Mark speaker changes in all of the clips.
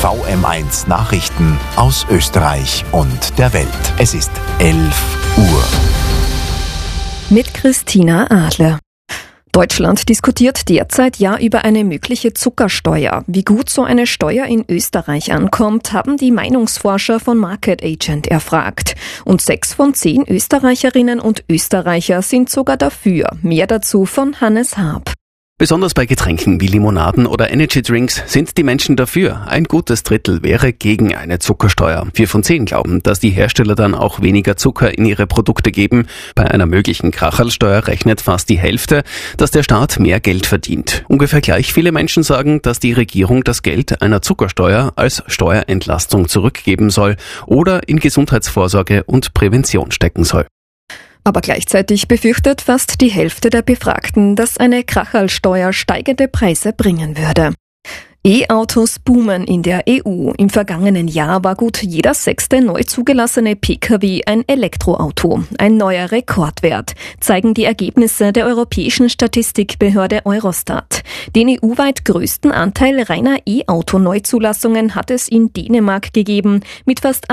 Speaker 1: VM1 Nachrichten aus Österreich und der Welt. Es ist 11 Uhr.
Speaker 2: Mit Christina Adler. Deutschland diskutiert derzeit über eine mögliche Zuckersteuer. Wie gut so eine Steuer in Österreich ankommt, haben die Meinungsforscher von Market Agent erfragt. Und 6 von 10 Österreicherinnen und Österreicher sind sogar dafür. Mehr dazu von Hannes Haab.
Speaker 3: Besonders bei Getränken wie Limonaden oder Energy-Drinks sind die Menschen dafür. Ein gutes Drittel wäre gegen eine Zuckersteuer. 4 von 10 glauben, dass die Hersteller dann auch weniger Zucker in ihre Produkte geben. Bei einer möglichen Kracherlsteuer rechnet fast die Hälfte, dass der Staat mehr Geld verdient. Ungefähr gleich viele Menschen sagen, dass die Regierung das Geld einer Zuckersteuer als Steuerentlastung zurückgeben soll oder in Gesundheitsvorsorge und Prävention stecken soll.
Speaker 2: Aber gleichzeitig befürchtet fast die Hälfte der Befragten, dass eine Kracherlsteuer steigende Preise bringen würde. E-Autos boomen in der EU. Im vergangenen Jahr war gut jeder 6. neu zugelassene Pkw ein Elektroauto. Ein neuer Rekordwert, zeigen die Ergebnisse der europäischen Statistikbehörde Eurostat. Den EU-weit größten Anteil reiner E-Auto-Neuzulassungen hat es in Dänemark gegeben, mit fast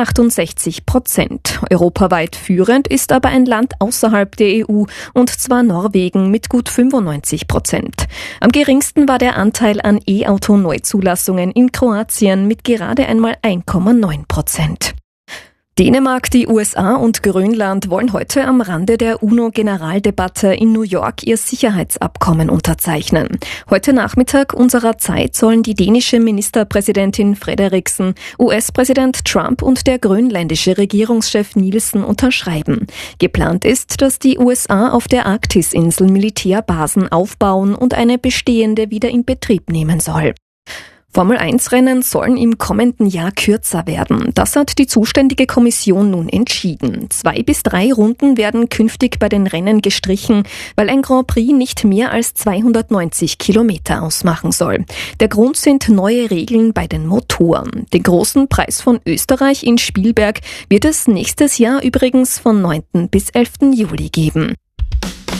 Speaker 2: 68%. Europaweit führend ist aber ein Land außerhalb der EU, und zwar Norwegen mit gut 95%. Am geringsten war der Anteil an E-Auto-Neuzulassungen in Kroatien mit gerade einmal 1,9%. Dänemark, die USA und Grönland wollen heute am Rande der UNO-Generaldebatte in New York ihr Sicherheitsabkommen unterzeichnen. Heute Nachmittag unserer Zeit sollen die dänische Ministerpräsidentin Frederiksen, US-Präsident Trump und der grönländische Regierungschef Nielsen unterschreiben. Geplant ist, dass die USA auf der Arktisinsel Militärbasen aufbauen und eine bestehende wieder in Betrieb nehmen soll. Formel-1-Rennen sollen im kommenden Jahr kürzer werden. Das hat die zuständige Kommission nun entschieden. 2 bis 3 Runden werden künftig bei den Rennen gestrichen, weil ein Grand Prix nicht mehr als 290 Kilometer ausmachen soll. Der Grund sind neue Regeln bei den Motoren. Den großen Preis von Österreich in Spielberg wird es nächstes Jahr übrigens von 9. bis 11. Juli geben.